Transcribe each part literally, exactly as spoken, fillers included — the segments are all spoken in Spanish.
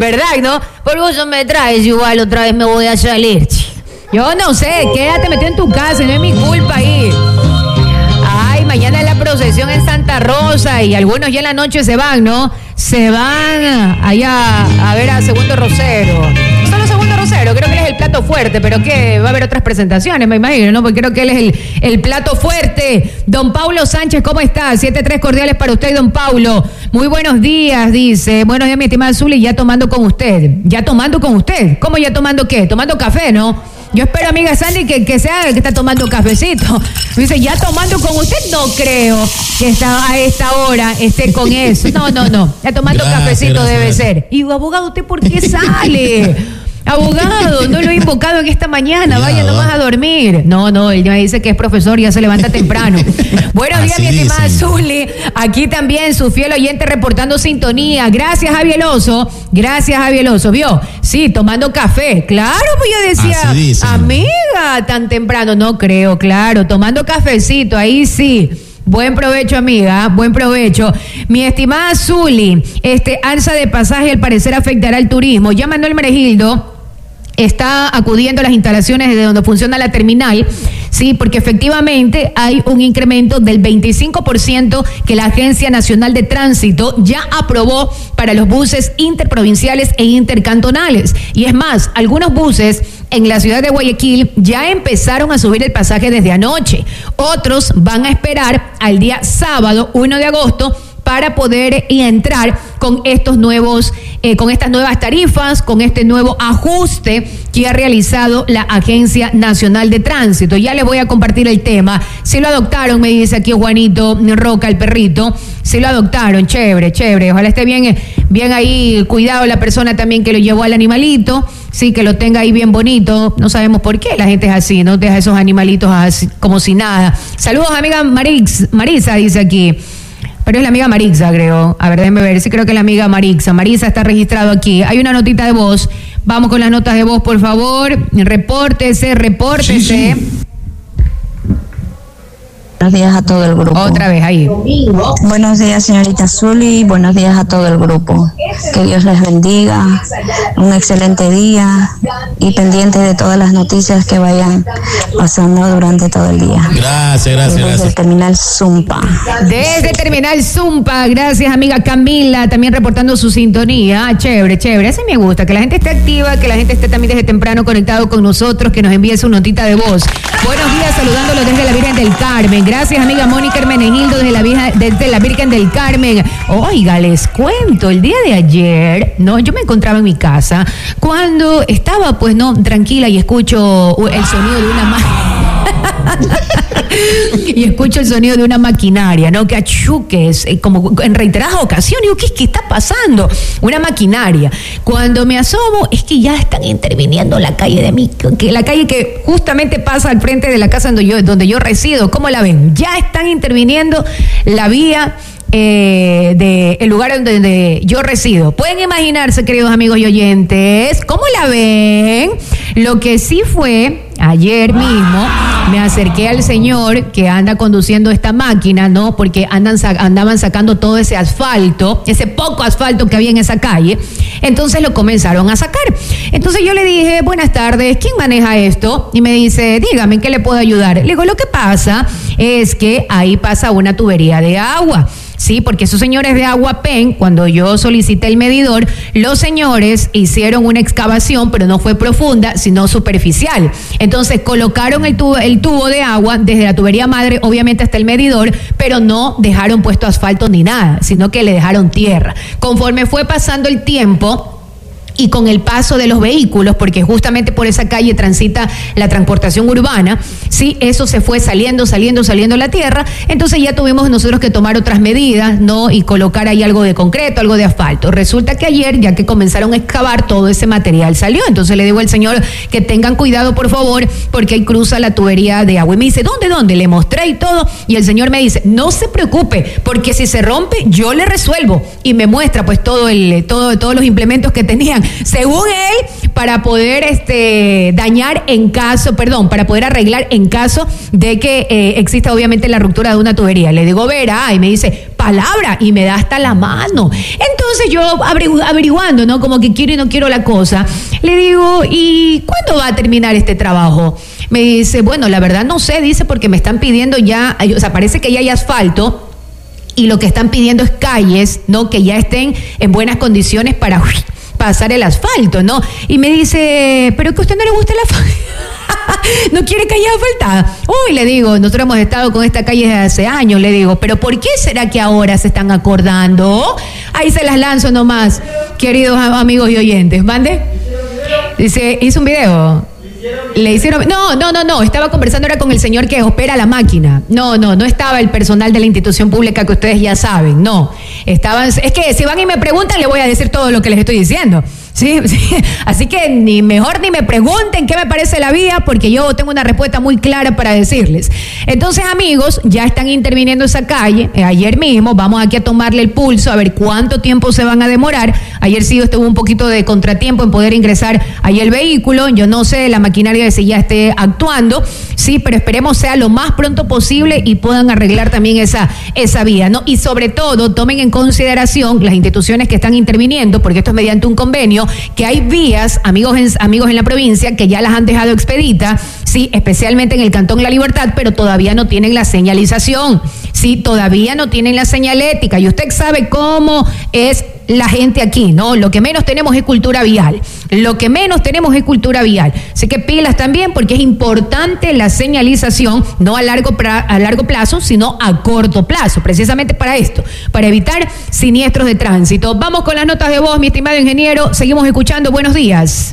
verdad, ¿no? Por eso me traes, igual otra vez me voy a salir. Yo no sé, quédate metido en tu casa, no es mi culpa ahí. Ay, mañana es la procesión en Santa Rosa y algunos ya en la noche se van, ¿no? Se van allá a ver a Segundo Rosero. Solo Segundo Rosero, creo que él es el plato fuerte, pero que va a haber otras presentaciones, me imagino, ¿no? Porque creo que él es el, el plato fuerte. Don Paulo Sánchez, ¿cómo está? Siete tres cordiales para usted, don Paulo. Muy buenos días, dice. Buenos días, mi estimada Zuli, ya tomando con usted. ¿Ya tomando con usted? ¿Cómo ya tomando qué? Tomando café, ¿no? Yo espero, amiga Sandy, que, que sea el que está tomando cafecito. Dice, ya tomando con usted, no creo que está a esta hora esté con eso. No, no, no. Ya tomando gracias, cafecito gracias, debe gracias. ser. Y abogado, ¿usted por qué sale? Abogado, no lo he invocado en esta mañana, Cuidado. vaya nomás a dormir. No, no, él me dice que es profesor y ya se levanta temprano. Buenos días, mi estimada Zuli. Aquí también su fiel oyente reportando sintonía. Gracias, Javi Eloso. Gracias, Javi Eloso. ¿Vio? Sí, tomando café. Claro, pues yo decía, amiga, tan temprano. No creo, claro, tomando cafecito, ahí sí. Buen provecho, amiga, buen provecho. Mi estimada Zuli, este alza de pasaje al parecer afectará al turismo. Ya Manuel Meregildo está acudiendo a las instalaciones desde donde funciona la terminal, sí, porque efectivamente hay un incremento del veinticinco por ciento que la Agencia Nacional de Tránsito ya aprobó para los buses interprovinciales e intercantonales. Y es más, algunos buses en la ciudad de Guayaquil ya empezaron a subir el pasaje desde anoche. Otros van a esperar al día sábado, uno de agosto, para poder entrar con estos nuevos, eh, con estas nuevas tarifas, con este nuevo ajuste que ha realizado la Agencia Nacional de Tránsito. Ya les voy a compartir el tema. Si lo adoptaron, me dice aquí Juanito Roca, el perrito. Si lo adoptaron, chévere, chévere. Ojalá esté bien, bien ahí, cuidado la persona también que lo llevó al animalito. Sí, que lo tenga ahí bien bonito. No sabemos por qué la gente es así, ¿no? Deja esos animalitos así, como si nada. Saludos, amiga Marix, Marisa, dice aquí. Pero es la amiga Marixa, creo. A ver, déjenme ver. Sí, creo que es la amiga Marixa. Marisa está registrado aquí. Hay una notita de voz. Vamos con las notas de voz, por favor. Repórtese, repórtese. Sí, sí. Buenos días a todo el grupo. Otra vez ahí. Buenos días, señorita Zuli. Buenos días a todo el grupo. Que Dios les bendiga. Un excelente día. Y pendientes de todas las noticias que vayan pasando durante todo el día. Gracias, gracias, Desde gracias. el Terminal Zumpa. Desde Terminal Zumpa. Gracias, amiga Camila. También reportando su sintonía. Chévere, chévere. Así me gusta. Que la gente esté activa, que la gente esté también desde temprano conectado con nosotros, que nos envíe su notita de voz. Buenos días, saludándolo desde la Virgen del Carmen. Gracias, amiga Mónica Hermenegildo, desde la, vieja, desde la Virgen del Carmen. Oiga, les cuento, el día de ayer, no, yo me encontraba en mi casa cuando estaba, pues, no, tranquila y escucho el sonido de una máquina. Y escucho el sonido de una maquinaria, ¿no? Que achuques, eh, como en reiteradas ocasiones. Digo, ¿qué, ¿qué está pasando? Una maquinaria. Cuando me asomo, es que ya están interviniendo la calle de mí, que la calle que justamente pasa al frente de la casa donde yo, donde yo resido. ¿Cómo la ven? Ya están interviniendo la vía eh, de el lugar donde, donde yo resido. Pueden imaginarse, queridos amigos y oyentes, ¿cómo la ven? Lo que sí fue, ayer mismo, me acerqué al señor que anda conduciendo esta máquina, ¿no? Porque andan, andaban sacando todo ese asfalto, ese poco asfalto que había en esa calle. Entonces lo comenzaron a sacar. Entonces yo le dije, buenas tardes, ¿quién maneja esto? Y me dice, dígame, ¿en qué le puedo ayudar? Le digo, lo que pasa es que ahí pasa una tubería de agua. Sí, porque esos señores de Aguapen, cuando yo solicité el medidor, los señores hicieron una excavación, pero no fue profunda, sino superficial. Entonces colocaron el tubo, el tubo de agua desde la tubería madre, obviamente hasta el medidor, pero no dejaron puesto asfalto ni nada, sino que le dejaron tierra. Conforme fue pasando el tiempo y con el paso de los vehículos, porque justamente por esa calle transita la transportación urbana, sí, eso se fue saliendo, saliendo, saliendo la tierra. Entonces ya tuvimos nosotros que tomar otras medidas, ¿no? Y colocar ahí algo de concreto, algo de asfalto. Resulta que ayer, ya que comenzaron a excavar, todo ese material salió. Entonces le digo al señor que tengan cuidado, por favor, porque ahí cruza la tubería de agua. Y me dice, ¿dónde, dónde? Le mostré y todo. Y el señor me dice, no se preocupe, porque si se rompe, yo le resuelvo. Y me muestra, pues, todo el, todo, todos los implementos que tenían, según él, para poder este, dañar en caso, perdón, para poder arreglar en caso de que eh, exista obviamente la ruptura de una tubería. Le digo, verá, y me dice, palabra y me da hasta la mano. Entonces yo averiguando, ¿no? Como que quiero y no quiero la cosa, le digo, ¿y cuándo va a terminar este trabajo? Me dice, bueno, la verdad no sé, dice, porque me están pidiendo ya, o sea, parece que ya hay asfalto y lo que están pidiendo es calles, ¿no? Que ya estén en buenas condiciones para uy, pasar el asfalto, ¿no? Y me dice, ¿pero que a usted no le gusta el asfalto? ¿No quiere calle asfaltada? Uy, le digo, nosotros hemos estado con esta calle desde hace años, le digo, pero ¿por qué será que ahora se están acordando? Ahí se las lanzo nomás, queridos amigos y oyentes. ¿Mande? Dice, hizo un video. Le hicieron, no, no, no, no, estaba conversando ahora con el señor que opera la máquina. No, no, no estaba el personal de la institución pública que ustedes ya saben, no. Estaban, es que si van y me preguntan, le voy a decir todo lo que les estoy diciendo. Sí, sí. Así que ni mejor ni me pregunten qué me parece la vía, porque yo tengo una respuesta muy clara para decirles. Entonces, amigos, ya están interviniendo esa calle. Eh, ayer mismo vamos aquí a tomarle el pulso, a ver cuánto tiempo se van a demorar. Ayer sí estuvo un poquito de contratiempo en poder ingresar ahí el vehículo. Yo no sé la maquinaria de si ya esté actuando, sí, pero esperemos sea lo más pronto posible y puedan arreglar también esa, esa vía, ¿no? Y sobre todo, tomen en consideración las instituciones que están interviniendo, porque esto es mediante un convenio, que hay vías, amigos en, amigos en la provincia, que ya las han dejado expeditas, sí, especialmente en el Cantón La Libertad, pero todavía no tienen la señalización, sí, todavía no tienen la señalética, y usted sabe cómo es la gente aquí, ¿no? Lo que menos tenemos es cultura vial, lo que menos tenemos es cultura vial, así que pilas también, porque es importante la señalización, no a largo, pra, a largo plazo, sino a corto plazo, precisamente para esto, para evitar siniestros de tránsito. Vamos con las notas de voz, mi estimado ingeniero, seguimos escuchando, buenos días.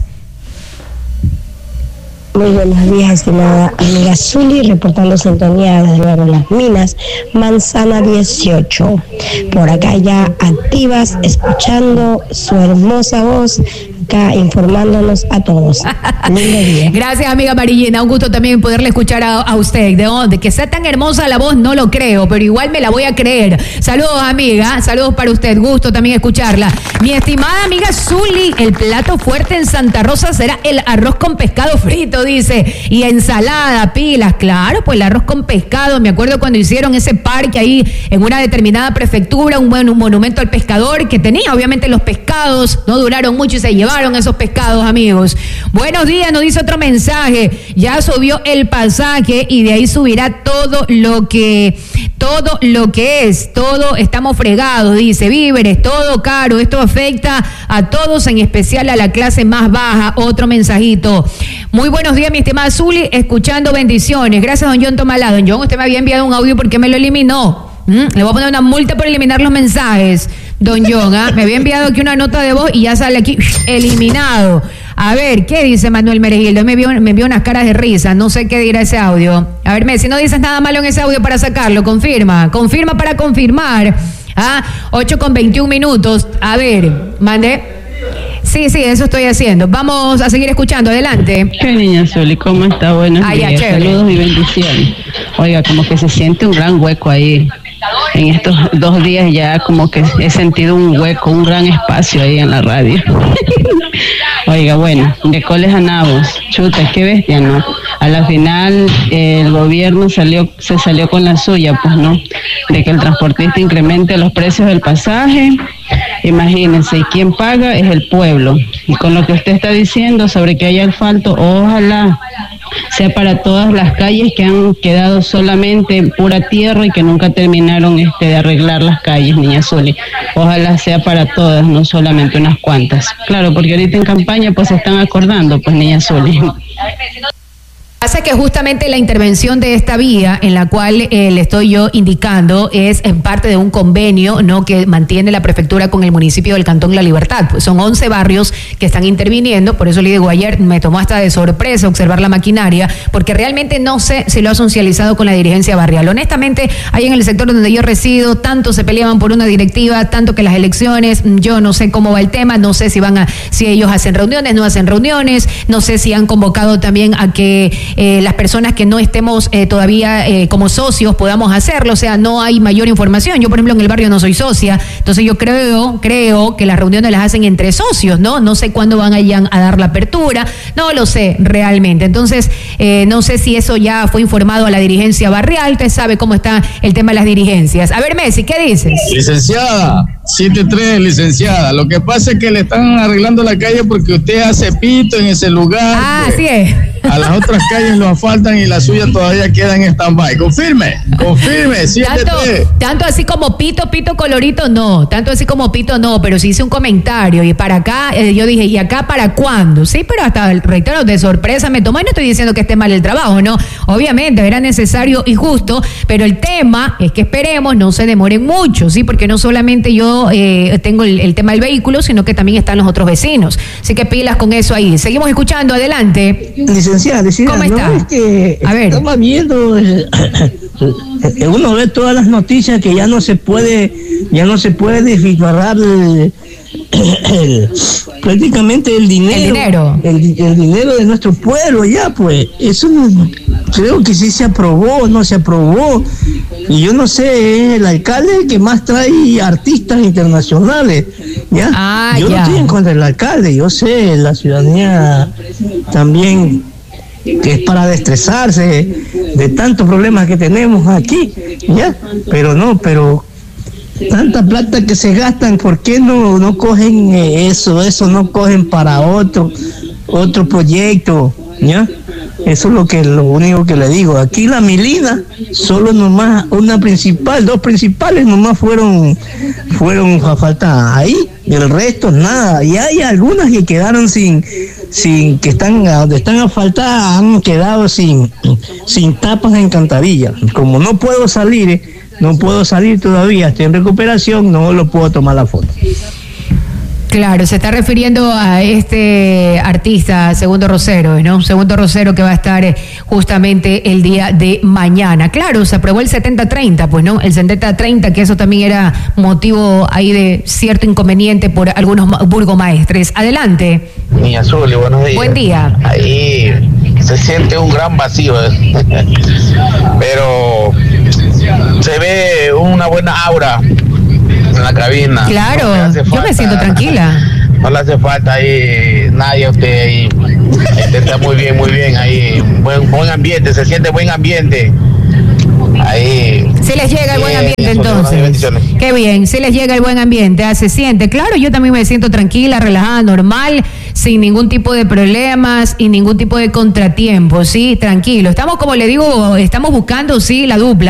Muy buenos días, estimada amiga Zuli, reportando sintonía desde luego Las Minas, Manzana dieciocho. Por acá ya activas, escuchando su hermosa voz, acá informándonos a todos. Lindo día. Gracias, amiga Marillina, un gusto también poderle escuchar a, a usted. ¿De dónde? Que sea tan hermosa la voz, no lo creo, pero igual me la voy a creer. Saludos, amiga, saludos para usted, gusto también escucharla. Mi estimada amiga Zuli, el plato fuerte en Santa Rosa será el arroz con pescado frito, dice, y ensalada, pilas, claro, pues el arroz con pescado, me acuerdo cuando hicieron ese parque ahí en una determinada prefectura, un buen un monumento al pescador que tenía obviamente los pescados, no duraron mucho y se llevaron esos pescados, amigos. Buenos días, nos dice otro mensaje, ya subió el pasaje y de ahí subirá todo lo que, todo lo que es, todo estamos fregados, dice, víveres, todo caro, esto afecta a todos, en especial a la clase más baja, otro mensajito. Muy buenos días, mi estimada Zuli, escuchando, bendiciones. Gracias, don John Tomalá. Don John, usted me había enviado un audio porque me lo eliminó. ¿Mm? Le voy a poner una multa por eliminar los mensajes, don John. ¿Ah? Me había enviado aquí una nota de voz y ya sale aquí eliminado. A ver, ¿qué dice Manuel Meregildo? Me envió, me envió unas caras de risa, no sé qué dirá ese audio. A ver, me, si no dices nada malo en ese audio para sacarlo, confirma, confirma para confirmar. ¿Ah? ocho con veintiún minutos. A ver, mande. Sí, sí, eso estoy haciendo. Vamos a seguir escuchando, adelante. ¿Qué niña Zuli? ¿Cómo está? Buenos ah, días, ya, saludos y bendiciones. Oiga, como que se siente un gran hueco ahí. En estos dos días ya como que he sentido un hueco, un gran espacio ahí en la radio. Oiga, bueno, de coles a nabos, chuta, qué bestia, ¿no? A la final eh, el gobierno salió, se salió con la suya, pues, ¿no? De que el transportista incremente los precios del pasaje. Imagínense, ¿y quién paga? Es el pueblo. Y con lo que usted está diciendo sobre que haya asfalto, ojalá sea para todas las calles que han quedado solamente en pura tierra y que nunca terminaron este de arreglar las calles, niña Zuli. Ojalá sea para todas, no solamente unas cuantas. Claro, porque ahorita en campaña pues se están acordando, pues, niña Zuli. Pasa que justamente la intervención de esta vía, en la cual eh, le estoy yo indicando, es en parte de un convenio, ¿no?, que mantiene la prefectura con el municipio del Cantón La Libertad. Pues son once barrios que están interviniendo, por eso le digo, ayer me tomó hasta de sorpresa observar la maquinaria, porque realmente no sé si lo ha socializado con la dirigencia barrial. Honestamente, ahí en el sector donde yo resido, tanto se peleaban por una directiva, tanto que las elecciones, yo no sé cómo va el tema, no sé si van a, si ellos hacen reuniones, no hacen reuniones, no sé si han convocado también a que eh, las personas que no estemos eh, todavía eh, como socios podamos hacerlo, o sea, no hay mayor información. Yo, por ejemplo, en el barrio no soy socia, entonces yo creo, creo que las reuniones las hacen entre socios, ¿no? No sé cuándo van a, a dar la apertura, no lo sé realmente. Entonces, eh, no sé si eso ya fue informado a la dirigencia barrial, usted sabe cómo está el tema de las dirigencias. A ver, Messi, ¿qué dices? Licenciada, siete tres, licenciada. Lo que pasa es que le están arreglando la calle porque usted hace pito en ese lugar. Ah, pues, así es. A las otras calles lo asfaltan y la suya todavía queda en stand-by. Confirme, confirme, siete tres. Tanto, tanto así como pito, pito colorito, no. Tanto así como pito, no. Pero sí hice un comentario y para acá, eh, yo dije, ¿y acá para cuándo? Sí, pero hasta, reitero, de sorpresa me tomó y no estoy diciendo que esté mal el trabajo, ¿no? Obviamente era necesario y justo, pero el tema es que esperemos no se demoren mucho, ¿sí? Porque no solamente yo eh, tengo el, el tema del vehículo, sino que también están los otros vecinos. Así que pilas con eso ahí. Seguimos escuchando, adelante. Licenciada, licenciada, ¿Cómo está? ¿no es que A ver. estaba viendo, eh, uno ve todas las noticias que ya no se puede, ya no se puede desfiltrar el, el, prácticamente el dinero, El dinero. el, el dinero de nuestro pueblo ya, pues, eso no, creo que sí se aprobó, no se aprobó, y yo no sé, es el alcalde el que más trae artistas internacionales, ya, Ah, yo ya. no estoy en contra del alcalde, yo sé, la ciudadanía también, que es para destresarse de tantos problemas que tenemos aquí, ya, pero no, pero tanta plata que se gastan, ¿por qué no, no cogen eh, eso, eso no cogen para otro, otro proyecto, ya? Eso es lo que lo único que le digo. Aquí la Milina, solo nomás una principal, dos principales nomás fueron, fueron a falta ahí, y el resto nada. Y hay algunas que quedaron sin, sin que están, donde están asfaltadas, han quedado sin, sin tapas en cantarilla. Como no puedo salir, eh, no puedo salir todavía, estoy en recuperación, no lo puedo tomar la foto. Claro, se está refiriendo a este artista, Segundo Rosero, ¿no? Segundo Rosero que va a estar eh, justamente el día de mañana. Claro, se aprobó el setenta treinta, pues, ¿no? El setenta treinta, que eso también era motivo ahí de cierto inconveniente por algunos ma- burgomaestres. Adelante. Niña Zuli, buenos días. Buen día. Ahí se siente un gran vacío, ¿eh? Pero se ve una buena aura en la cabina. Claro, No le hace yo me falta- siento tranquila. No le hace falta ahí nadie a usted ahí. Este está muy bien, muy bien ahí. Buen, buen ambiente, se siente buen ambiente. Ahí. Se les llega el buen Bien, ambiente Niña Zuli, buenas entonces. bendiciones. Qué bien, se les llega el buen ambiente, ah, se siente. Claro, yo también me siento tranquila, relajada, normal, sin ningún tipo de problemas y ningún tipo de contratiempo, sí, tranquilo. Estamos, como le digo, estamos buscando, sí, la dupla.